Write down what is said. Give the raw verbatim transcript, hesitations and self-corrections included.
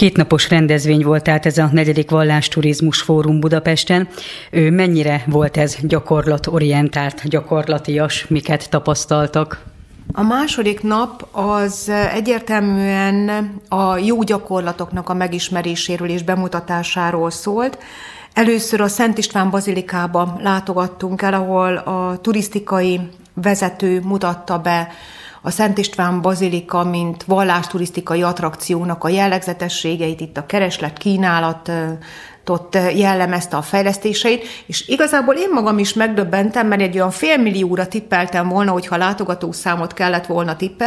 Kétnapos rendezvény volt tehát ez a negyedik Vallásturizmus Fórum Budapesten. Mennyire volt ez gyakorlatorientált, gyakorlatias, miket tapasztaltak? A második nap az egyértelműen a jó gyakorlatoknak a megismeréséről és bemutatásáról szólt. Először a Szent István bazilikába látogattunk el, ahol a turisztikai vezető mutatta be a Szent István bazilika, mint vallásturisztikai attrakciónak a jellegzetességeit, itt a kereslet, kínálat, ott jellemezte a fejlesztéseit, és igazából én magam is megdöbbentem, mert egy olyan félmillióra tippeltem volna, hogyha látogatószámot kellett volna tippelni,